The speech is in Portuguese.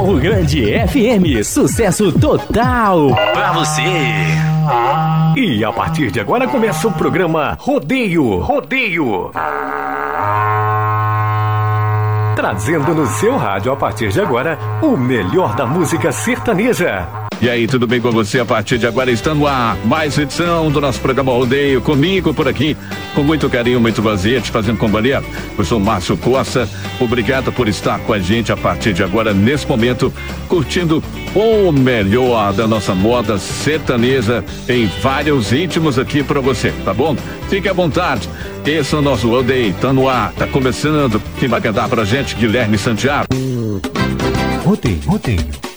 Morro Grande FM, sucesso total pra você. E a partir de agora começa o programa Rodeio. Trazendo no seu rádio a partir de agora o melhor da música sertaneja. E aí, tudo bem com você? A partir de agora está no ar mais uma edição do nosso programa Rodeio, comigo por aqui, com muito carinho, muito prazer, te fazendo companhia. Eu sou Márcio Costa, obrigado por estar com a gente a partir de agora, nesse momento, curtindo o melhor da nossa moda sertaneja em vários ritmos aqui para você, tá bom? Fique à vontade, esse é o nosso Rodeio, tá no ar, tá começando. Quem vai cantar pra gente? Guilherme Santiago. Rodeio.